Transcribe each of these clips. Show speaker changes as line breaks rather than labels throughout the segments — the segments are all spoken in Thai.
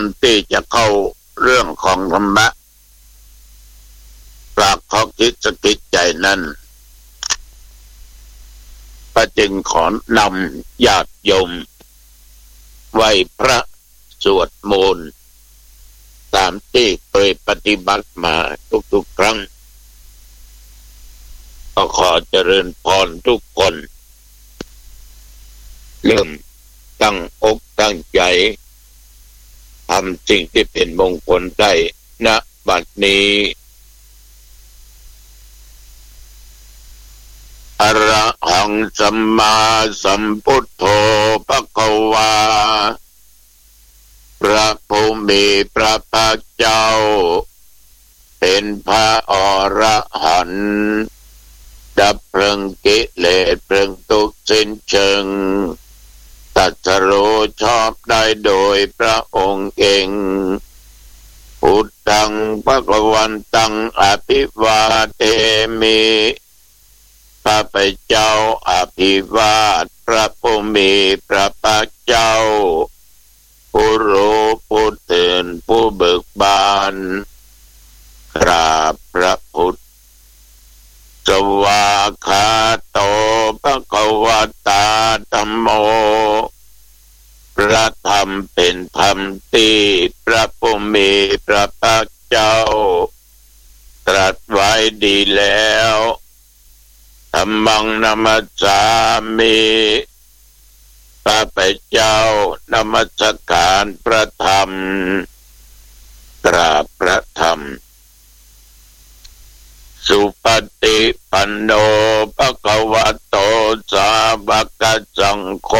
อนที่จะเข้าเรื่องของธรรมะปรากข้อคิดสะกิดใจนั้นก็จึงขอนำญาติโยมไหว้พระสวดมนต์ตามที่เคยปฏิบัติมาทุกๆครั้งก็ขอเจริญพรทุกคนเริ่มตั้งอกตั้งใจทำสิ่งที่เป็นมงคลได้ณบัดนี้อรหังสัมมาสัมพุทโธภควาพระผู้มีพระภาคเจ้าเป็นพระอรหันต์ดับเพลิงกิเลสเพลิงทุกข์สิ้นเชิงตรัสรู้ชอบได้โดยพระองค์เองพุทธังภควันตังอภิวาเทมิข้าพเจ้าอภิวาทพระผู้มีพระภาคเจ้าผู้รู้ผู้ตื่นผู้เบิกบานกราบพระพุทธสวากขาโตภควตาธัมโมพระธรรมเป็นธรรมที่พระผู้มีพระภาคเจ้าตรัสไว้ดีแล้วธัมมังนัมมัสสามิข้าพเจ้านมัสการพระธรรมกราบพระธรรมสุปฏิปันโนภควโตสาวกสังโฆ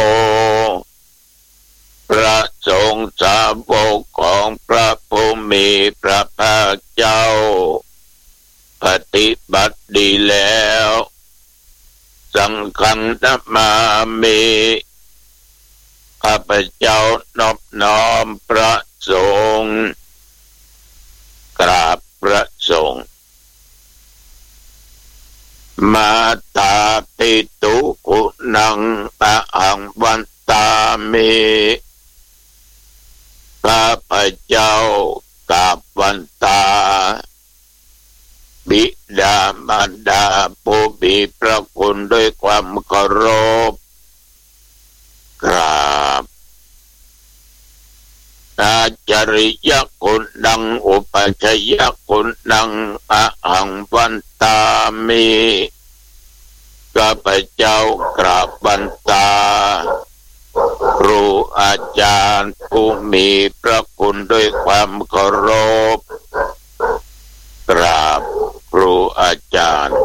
พระสงฆ์สาวกของพระผู้มีพระภาคเจ้าปฏิบัติดีแล้วสังฆังนามามิข้าพเจ้านอบน้อมพระสงฆ์กราบพระสงฆ์มาตาปิตุกุนังอะหังวันตามิข้าพเจ้ากราบวันตาบิดามารดาผู้มีพระคุณด้วยความเคารพกราบอาจาริยคุณดังอุปชัยคุณดังอะหังวันตามิข้าพเจ้ากราบวันตาครูอาจารย์ผู้มีพระคุณด้วยความเคารพกราบครูอาจารย์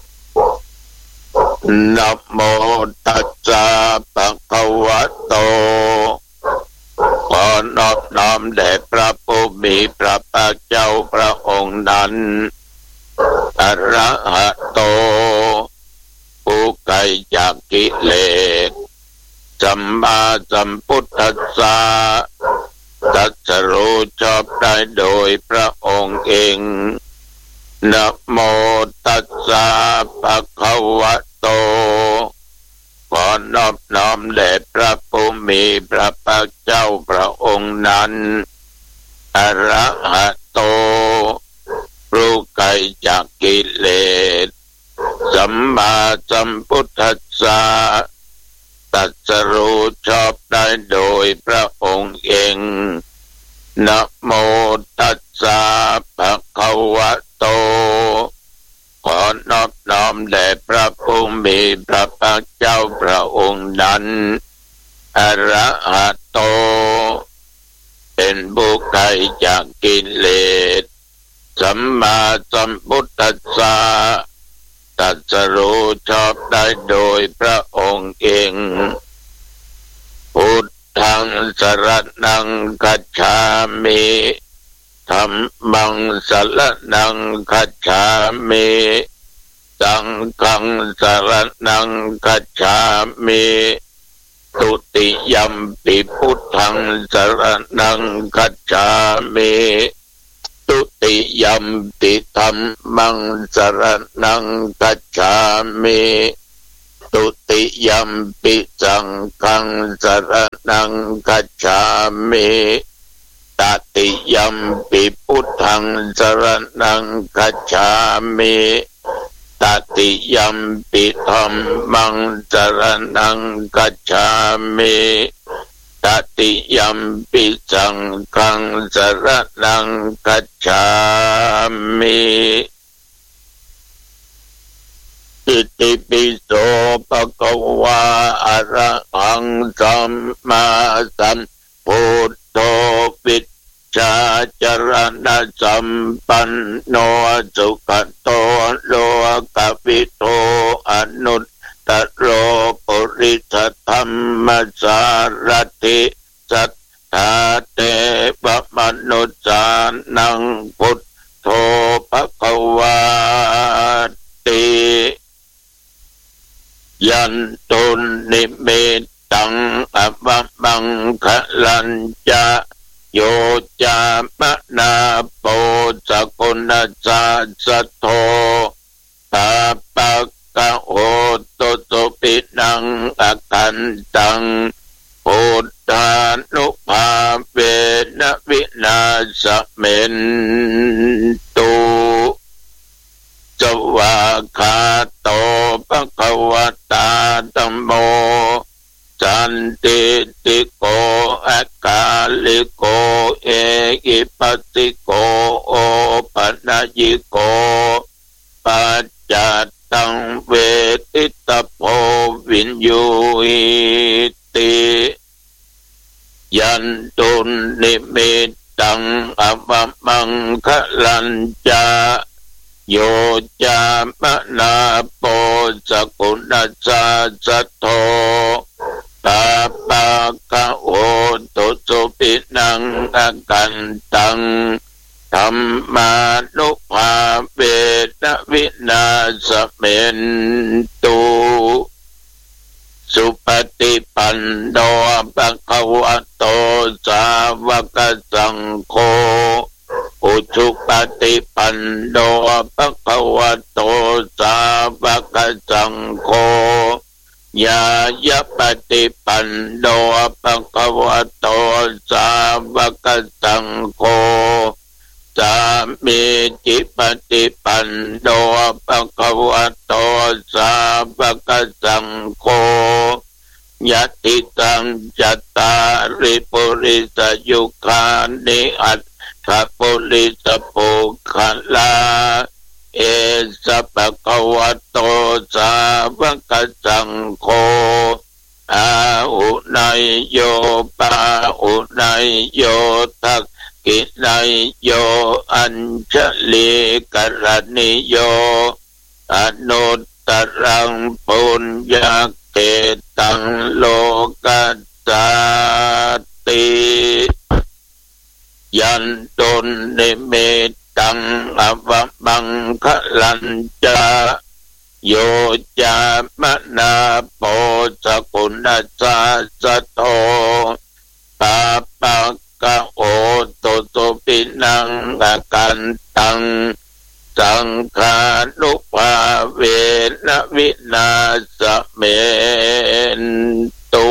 นะโมตัสสะภะคะวะโตขอนอบน้อมแด่พระผู้มีพระภาคเจ้าพระองค์นั้นอรหัตโตผู้ไกลจากกิเลสสัมมาสัมพุทธัสสะตรัสรู้ชอบได้โดยพระองค์เองนะโมตัสสะภะคะวะโตขอนอบน้อมแด่พระผู้มีพระภาคเจ้าพระองค์นั้นอรหัตโตผู้ไกลจากกิเลสสัมมาสัมพุทธัสสะตรัสรู้ชอบได้โดยพระองค์เองนะโมตัสสะภะคะวะโตขอนอบน้อมแด่พระผู้มีพระภาคเจ้าพระองค์นั้นอรหัตโตเป็นผู้ไกลจากกิเลสสัมมาสัมพุทธัสสะตรัสรู้ชอบได้โดยพระองค์เองพุทธังสรณังคัจฉามิธัมมังสรณังคัจฉามิสังฆังสรณังคัจฉามิตุติยัมปิพุทธังสรณังคัจฉามิตุติยัมปิธัมมังสรณังคัจฉามิตุติยัมปิสังฆังสรณังคัจฉามิตตติยัมปิพุทธังสรณังคัจฉามิตติยัมปิธัมมังสรณังคัจฉามิตติยัมปิสังฆังสรณังคัจฉามิอิติปิโสภะคะวะอะระหังสัมมาสัมพุทโธวิชชาจรณะสัมปันโนสุขโตโลกวิโตอนุตตโรปุริสธัมมัสสารติสัทธาเตวะมนุสสานังพุทโธภคะวะติยันตุนิมิตตังอวะมังคะลัญจาโยจามนาโปสกุณสัสสโทปาปะกะโหตุสุปินังอากันตังพุทธานุภาเวนะวินาศเมนตุสวากขาโตภควตาธัมโมสันติติโกอาการลิโกเอกิปัสสิโกโอปัญญิโกปัจจัตตังเวทิตโพวินยูหิติยันตุนิมิตตังอวะมังคะลัญจาโยจามนาโปสกุณสัสสโทตาปะกะโหตุสุปินังอากันตังธัมมานุภาเวนะวินาศเมนตุสุปฏิปันโนภะคะวะโตสาวกสังโฆอุชุปฏิปันโนภะคะวะโตสาวกสังโฆญายะปฏิปันโนภะคะวะโตสาวกสังโฆสามีจิปฏิปันโนภะคะวะโตสาวกสังโฆยะติตังจัตตาริปุริสยุคานิอัตถปุริสปุคลาเอสะภะคะวะโตสาวกสังโฆอาหุนายโยปาหุนายโยทักกินายโยอัญชลีกรณิโยอนุตตรังปุญญเกตังโลกัสสติยันตุนิมิตตังอวะมังคะลัญจาโยจามนาโปสกุณสัสสโทปาปะกะโหตุสุปินังอากันตังสังฆานุภาเวนะวินาศเมนตุ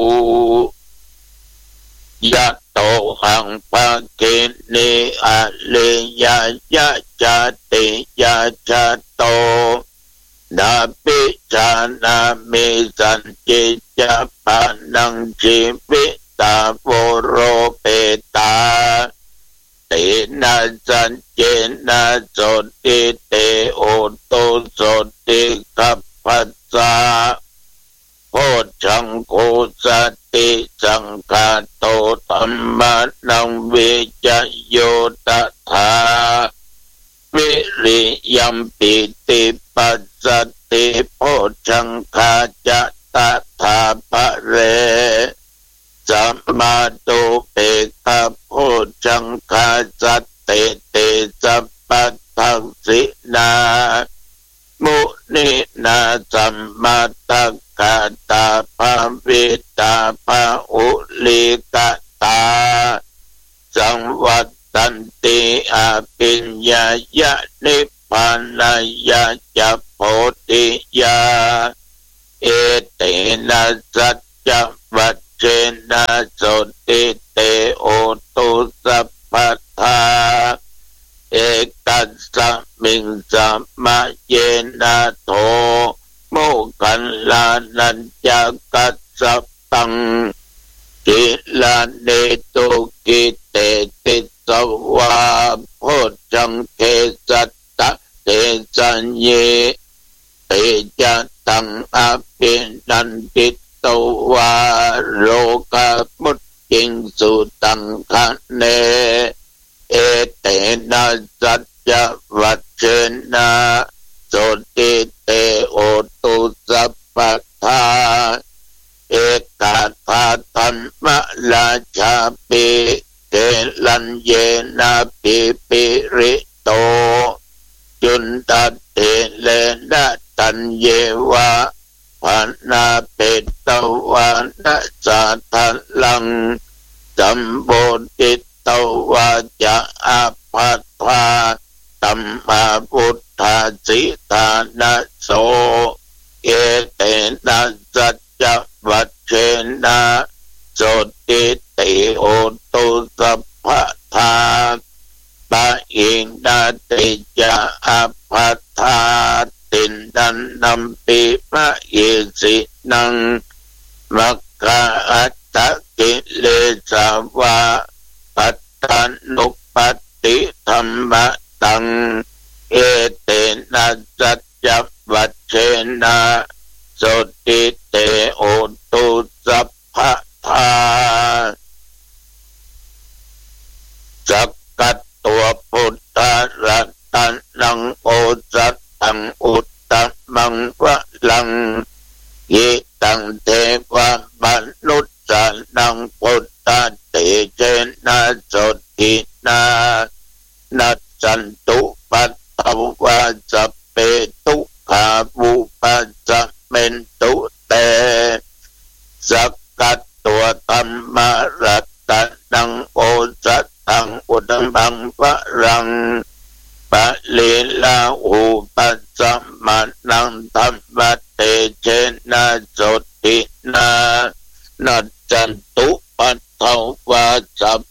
ยะโตหังภะกินิอะเลยยะจติยะจโตนาปิจานามิสันจิจาปานังชีวิตาโวโรเปตาเตนะสันเจนะโสติเตโอโตโสติกัปปัสสะโพชังโคสติสังฆาโตธัมมานังเวจโยตถาวิริยัมปิติปัสสติโพชังคาจะตถาภะเรสัมมาตุเปกะโพชังคาสัตเตเตสัพพัทธังสินามุนินาสัมมาตังกาตาภาวิตาภาอุลิกตาสังวัตตันติอาปิญญายะนิพพานายะจะโพธิยาเอเตนะสัจจวัจเจนะโสติเตโอโตตุสัพพทาเอกัสสมิงสัมมาเยนะโทโมคัลลานัญจกัสสตังกิลาเนตุกิเตติสวาโพจังเกสัตตะเตสัญเยเตจะตังอภินันติตวาโลกามุตติงสุตังคะเนเอเตนะสัจจวัชเชนะโสติเตโอตุสัพพทาเอกาทาธัมมะราชาปิเกลัญเยนะปิปิริโตจุนตัตเตเลนะตัญเยวะภานาเปตวานะสาทัลลังจัมโบติตวาจะอาภัทธาตัมมาพุทธาสิทานะโสเอเตนะสัจจวัชเชนะโสติเตโอตุสัพพทาปะอินนาติจะอาภัทธาตินดันนัมปิมะเยสินังมัคคะอัตตะกิเลสาวะปัตตานุปัตติธัมมะตังเอเตนะสัจจวัชเชนะโสติเตโอตุสัพพทาสักกัตตัวพุทธรัตนังโอสัตตังอุตตมังวะลังยิตังเทวะมนุษย์สานังพุทธเตเจนะโสตินานัสสันตุปัตตวะสัพเพทุกขาวุปัสสะเมนตุเตสักกัตตัวธัมมรัตนังโอสัตตังอุตตมังวะลังปะเลลาอุปัสสะมานังธัมมะเตเชนะโสตินานัสสันตุปัตตวะสัพ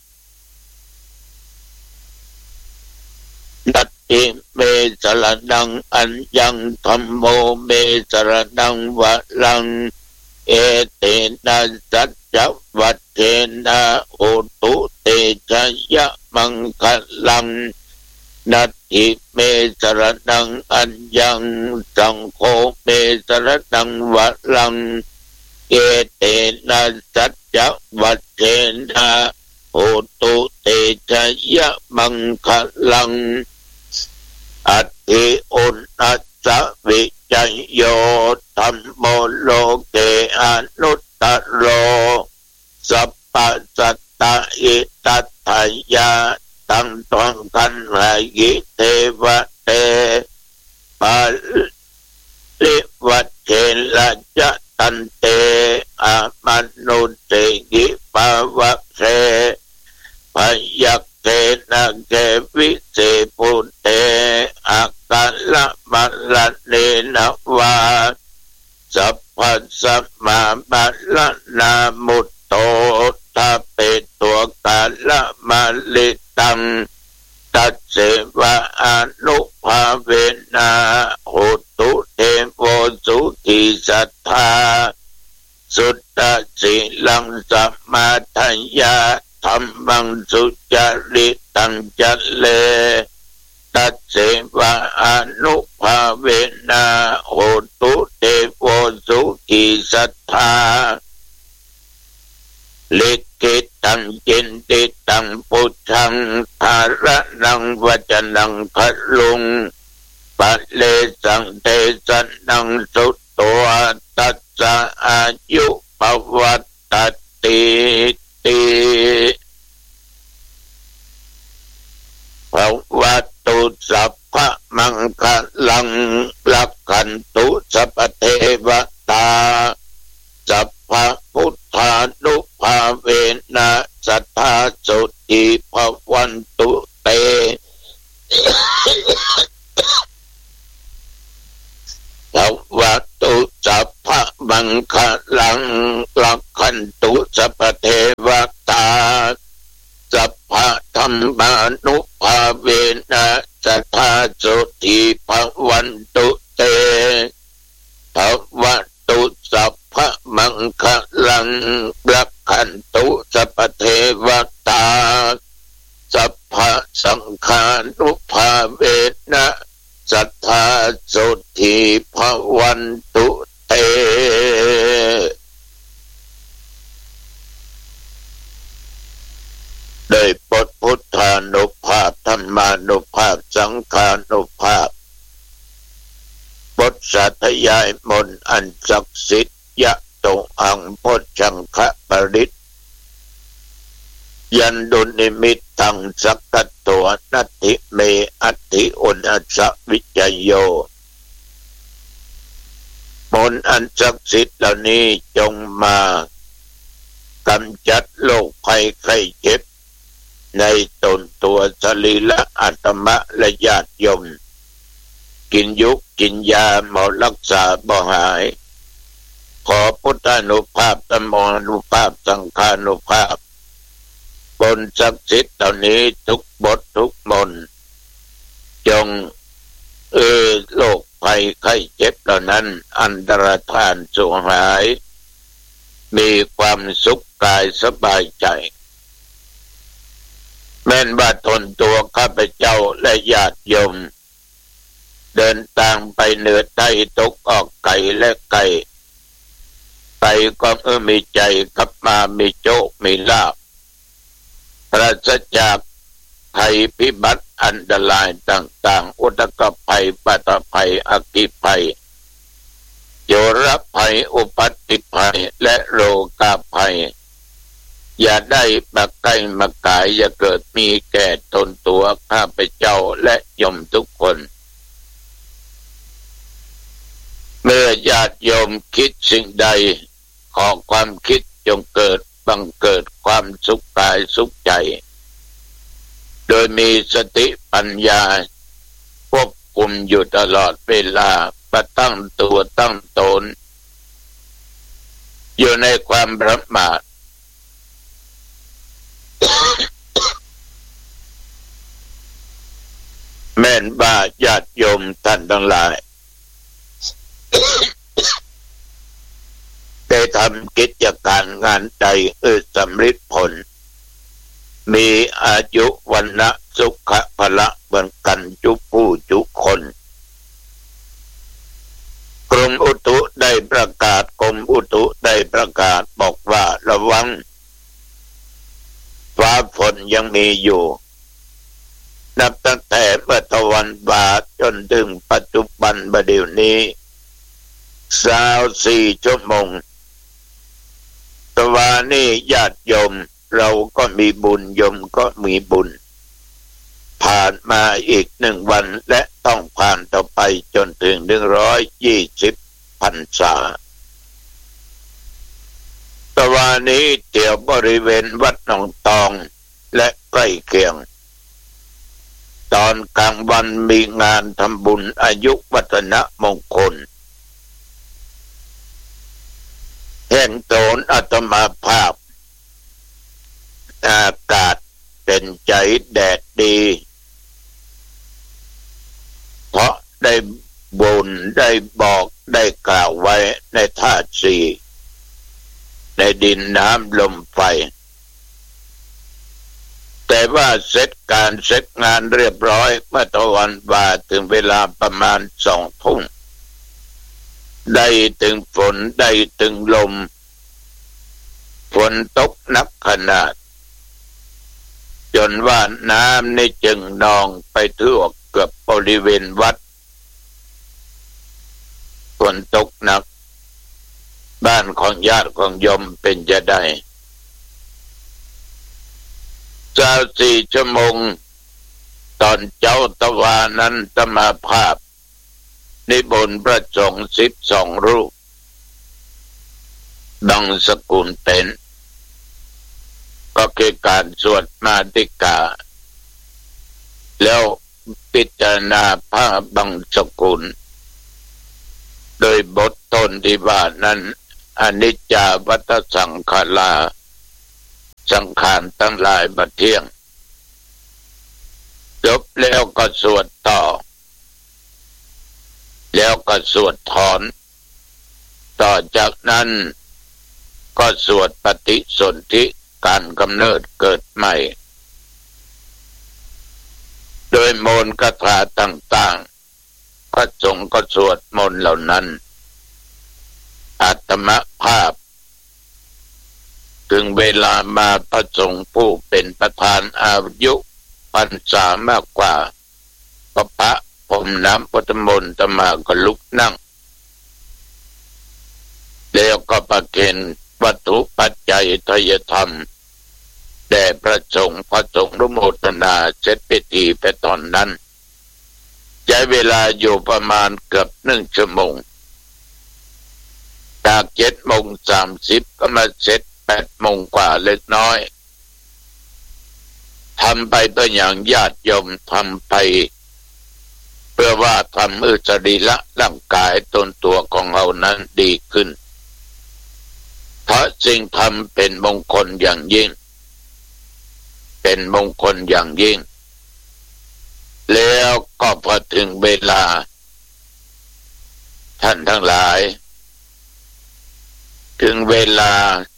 นัตติเมสรนังอัญญังธัมโมเมสรนังวะลังเอเตนะสัจจวัชเชนะโอตุเตชะยะมังคะลังนัตถิเมสรนังอัญญังสังโฆเมสรนังวะลังเอเตนะสัจจวัชเชนะโอตุเตชะยะมังคะลังอัตถิอุณัสสะวิจัยโยธัมโมโลเกอนุตตโรสัพพสัตตะอิตัตถยาตังตวังกันหายิเทวะเตปาลิวัชเชละจะตันเตอามนุเตกิปาวะเสพยักเกนะเกวิเสปุเตอาการละมะละเนนะวาสัพพสัมมามาละนามุตโตทาเปตัวกาละมาลิตังตัสเสวะอนุภาเวนะโหตุเทโวสุขิสัทธาสุตตสิลังสัมมาทัญญาธัมมังสุจริตังจัลเลตัสเสวะอนุภาเวนะโหตุเทโวสุขิสัทธาลิขิตังจินติตังพุทธังภาระนังวจนังคลุงปัลเลสังเทสันนังสุตตัวตัสสะอายุปวัตติติภวัตุสัพพะมังคลังลักขันตุสัพพเทวตาสัพพะพุทธานุภาเวนะสัทธาสุติภวันตุเตภวัตุสัพพะมังคลังลักขันตุสัพพเทวตาสัพรรมานุภาเวนะสัทธาโสติภวันตุเตภวัตุสัพพะมังคลังรักขันตุสัพพเทวตาสัพพะสังฆานุภาเวนะสัทธาโสติภวันตุเตได้ปลดพุทธานุภาพธรรมานุภาพสังฆานุภาพบทสาธยายมนต์อันศักดิ์สิทธิ์ยะโตอังโพชังคะปริตยันดุนิมิตตังสักกัตโตนัตถิเมอัตถิอุณัสสวิจโยมนต์อันศักดิ์สิทธิ์เหล่านี้จงมากำจัดโรคภัยไข้เจ็บในตนตัวสรีระอาตมะและญาติโยมกินยุกกินยาหมอรักษาบ่หายขอพุทธานุภาพธัมมานุภาพสังฆานุภาพบนศักดิ์สิทธิ์เหล่านี้ทุกบททุกมนต์จงโรคภัยไข้เจ็บเหล่านั้นอันตรธานสูญหายมีความสุขกายสบายใจแม้นว่าทนตัวข้าพเจ้าและญาติโยมเดินทางไปเหนือใต้ตกออกไกลและไกลไปก็มีใจกลับมามีโชคมีลาภปราศจากภัยพิบัติอันตรายต่างๆอุทกภัยปัตตภัยอกิภัยโยรภัยอุปัตติภัยและโรคาภัยอย่าได้มาใกล้มากายอย่าเกิดมีแก่ตนตัวข้าพเจ้าและโยมทุกคนเมื่อญาติโยมคิดสิ่งใดขอความคิดจงเกิดบังเกิดความสุขกายสุขใจโดยมีสติปัญญาควบคุมอยู่ตลอดเวลาประตั้งตัวตั้งตนอยู่ในความประมาทแม่นว่าญาติโยมท่านทั้งหลายได้ทำกิจการงานใดสำเร็จผลมีอายุวันนะสุขะพละเหมือนกันทุกผู้ทุกคนกรมอุตุได้ประกาศบอกว่าระวังฟ้าฝนยังมีอยู่นับตั้งแต่เมื่อตะวันบ่ายจนถึงปัจจุบันบัดเดี๋ยวนี้24 ชั่วโมงตะวันนี้ญาติโยมเราก็มีบุญโยมก็มีบุญผ่านมาอีก1 วันและต้องผ่านต่อไปจนถึง120 พรรษาตะวันนี้เที่ยวบริเวณวัดหนองตองและใกล้เคียงตอนกลางวันมีงานทำบุญอายุวัฒนมงคลแห่งโตนอาตมาภาพอากาศเป็นใจแดดดีเพราะได้บ่นได้บอกได้กล่าวไว้ในธาตุสี่ในดินน้ำลมไฟแต่ว่าเสร็จงานเรียบร้อยเมื่อตะวันบ่ายถึงเวลาประมาณ2 ทุ่มได้ถึงฝนได้ถึงลมฝนตกหนักขนาดจนว่าน้ำในจึงนองไปทั่วเกือบบริเวณวัดฝนตกหนักบ้านของญาติของโยมเป็นจะได้24 ชั่วโมงตอนเจ้าตะวานั้นธรรมาภาพนิมนต์พระสงฆ์12 รูปดังสกุลเป็นก็คือการสวดมาติกาแล้วพิจารณาพระบังสกุลโดยบทต้นที่ว่านั้นอนิจจาวัฏสังขาราสังขารทั้งหลายบัดเที่ยงจบแล้วก็สวดต่อแล้วก็สวดถอนต่อจากนั้นก็สวดปฏิสนธิการกำเนิดเกิดใหม่โดยมนต์คาถาต่างๆพระสงฆ์ก็สวดมนต์เหล่านั้นอาตมภาพถึงเวลามาพระสงฆ์ผู้เป็นประธานอายุพรรษามากกว่าพระผมน้ำพุทธมนต์ตมาก็ลุกนั่งแล้วก็ประเคนวัตถุปัจจัยทายธรรมแด่พระสงฆ์นุโมทนาเสร็จพิธีไปตอนนั้นใช้เวลาอยู่ประมาณเกือบ1 ชั่วโมงจาก7:30ก็มาเสร็จ8 โมงกว่าเล็กน้อยทำไปตัวอย่างญาติโยมทำไปเพื่อว่าทำให้สรีระร่างกายตนตัวของเรานั้นดีขึ้นเพราะสิ่งทำเป็นมงคลอย่างยิ่งเป็นมงคลอย่างยิ่งแล้วก็พอถึงเวลาท่านทั้งหลายถึงเวลา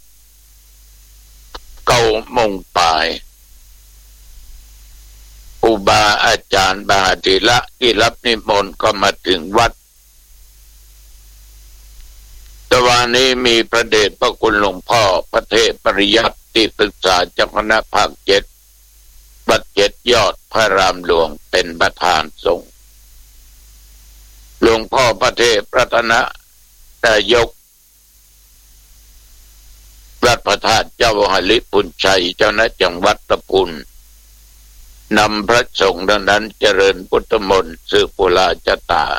9 โมงปลายอุบาอาจารย์บาธิระที่รับนิมนต์ก็มาถึงวัดตะวันนี้มีพระเดชพระคุณหลวงพ่อพระเทพปริยัติที่ปรึกษาเจ้าคณะภาค7วัด7 ยอดพระรามหลวงเป็นประธานสงฆ์หลวงพ่อพระเทพรัตนะนายกวัดพระธาตุเจ้าหลิปุญชัยเจ้าหน้าจังหวัดตะพุนนำพระสงฆ์ดังนั้นเจริญพุทธมนต์สืบปุราจตา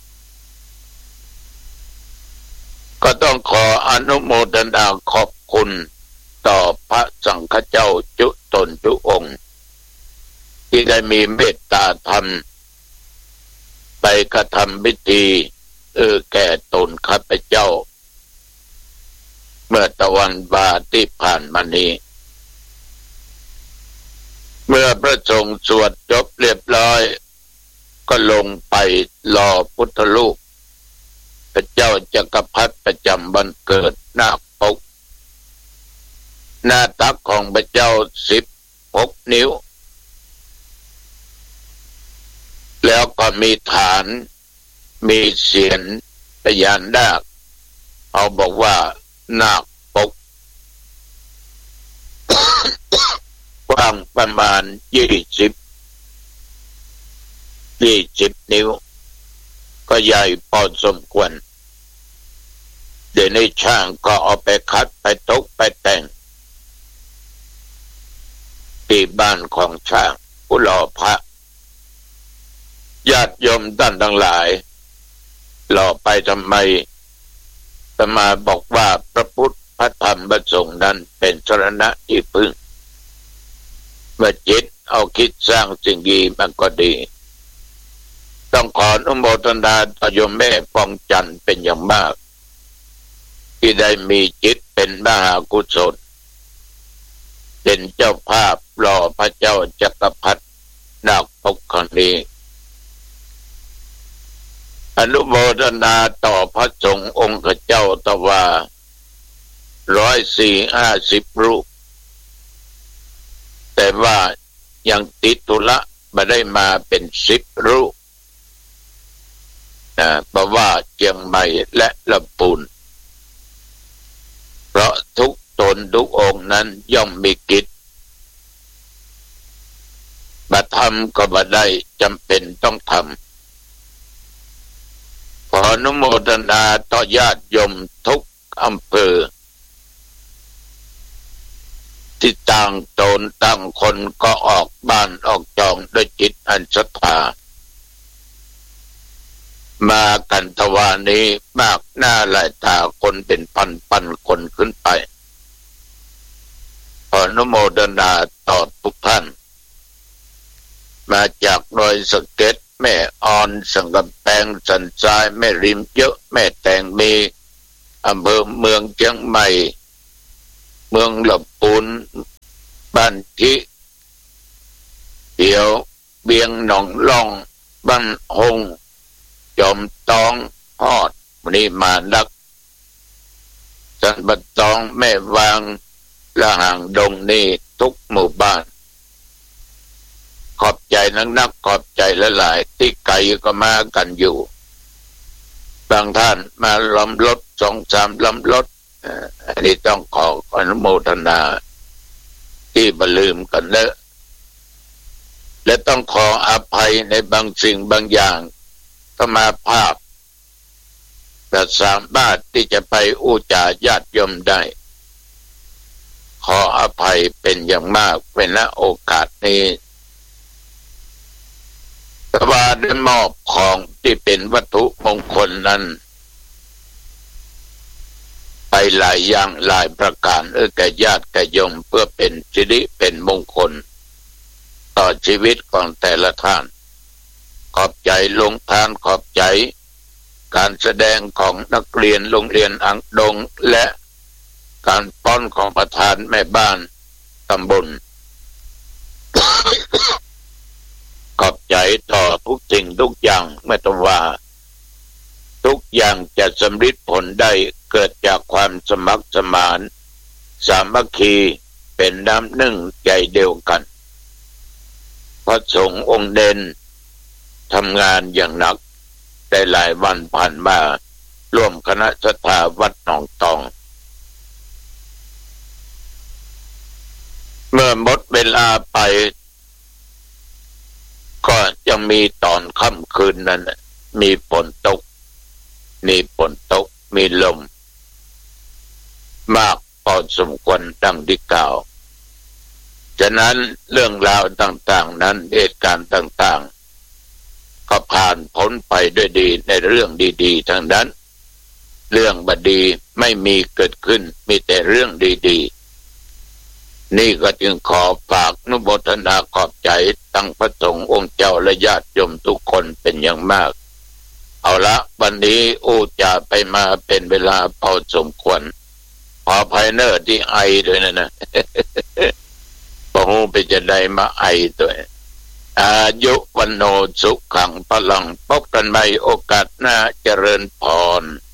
ก็ต้องขออนุโมทนาขอบคุณต่อพระสังฆเจ้าจุตนทุกองค์ที่ได้มีเมตตาธรรมไปกระทำพิธีแก่ตนข้าพเจ้าเมื่อตะวันบาที่ผ่านมานี้เมื่อพระสงฆ์สวดจบเรียบร้อยก็ลงไปรอพุทธรูปพระเจ้าจักรพรรดิประจำวันเกิดนาคปกหน้าตักของพระเจ้า16 นิ้วแล้วก็มีฐานมีเสียนพญานาคเอาบอกว่านาคปกกว้างประมาณ20 นิ้วก็ใหญ่พอสมควรเดี๋ยวนี้ช่างก็เอาไปคัดไปตกไปแต่งที่บ้านของช่างผู้หล่อพระญาติโยมท่านทั้งหลายหล่อไปทำไมอาตมาบอกว่าพระพุทธพระธรรมพระสงฆ์นั้นเป็นสรณะที่พึ่งเมื่อจิตเอาคิดสร้างสิ่งดีมันก็ดีต้องขออนุโมทนาต่อโยมแม่ปองจันทร์เป็นอย่างมากที่ได้มีจิตเป็นมหากุศลเป็นเจ้าภาพรอพระเจ้าจักรพรรดินาคปกครั้งนี้อนุโมทนาต่อพระสงฆ์องค์เจ้าตวา150 รูปแต่ว่ายังติดธุระไม่ได้มาเป็น10 รูปเพราะว่าเชียงใหม่และลำพูนเพราะทุกตนทุกองค์นั้นย่อมมีกิจมาทำก็บ่ได้จำเป็นต้องทำขออนุโมทนาต่อญาติโยมทุกอำเภอที่ต่างตนต่างคนก็ออกบ้านออกจองด้วยจิตอันศรัทธามากันทวานี้มากหน้าหลายตาคนเป็นพันคนขึ้นไปขออนุโมทนาต่อทุกท่านมาจากดอยสะเก็ดแม่ออนสังกำแพงสันทรายแม่ริมเยอะแม่แตงมีอำเภอเมืองเชียงใหม่เมืองลำพูนบ้านทิเดียวเบียงหนองล่องบ้านหงจอมตองฮอดนี่มาดักสันบัดตองแม่วางละห่างดงนี่ทุกหมู่บ้านขอบใจนักขอบใจหลายๆที่ไกลก็มากันอยู่บางท่านมาล้อมรถ2-3ล้อมรถอันนี้ต้องขออนุโมทนาที่บ่ลืมกันและต้องขออภัยในบางสิ่งบางอย่างก็มาภาพแต่สามารถที่จะไปอู้จ่าญาติโยมได้ขออภัยเป็นอย่างมากเป็นณโอกาสนี้แต่ว่าได้มอบของที่เป็นวัตถุมงคลนั้นไปหลายอย่างหลายประการแก่ญาติแก่โยมเพื่อเป็นสิริเป็นมงคลต่อชีวิตของแต่ละท่านขอบใจลงทานขอบใจการแสดงของนักเรียนโรงเรียนอังดงและการป้อนของประธานแม่บ้านตำบล ขอบใจต่อทุกสิ่งทุกอย่างไม่ต้องว่าทุกอย่างจะสำเร็จผลได้เกิดจากความสมัครสมานสามัคคีเป็นน้ำหนึ่งใจเดียวกันพระสงฆ์องค์เด่นทำงานอย่างหนักได้หลายวันผ่านมาร่วมคณะศรัทธาวัดหนองตองเมื่อหมดเวลาไปก็ยังมีตอนค่ำคืนนั้นมีฝนตกมีลมมากพอสมควรดังที่กล่าวฉะนั้นเรื่องราวต่างๆนั้นเหตุการณ์ต่างๆก็ผ่านพ้นไปด้วยดีในเรื่องดีๆทั้งนั้นเรื่องบดีไม่มีเกิดขึ้นมีแต่เรื่องดีๆนี่ก็จึงขอฝากอนุโมทนาขอบใจตั้งพระสงฆ์องค์เจ้าและญาติโยมทุกคนเป็นอย่างมากเอาละวันนี้จะไปมาเป็นเวลาพอสมควรพอไพเนอร์ที่ไอด้วยนะพอหูไปจะได้มาไอด้วยอายุวันโนสุขังพลังพบกันใหม่โอกาสหน้าเจริญพร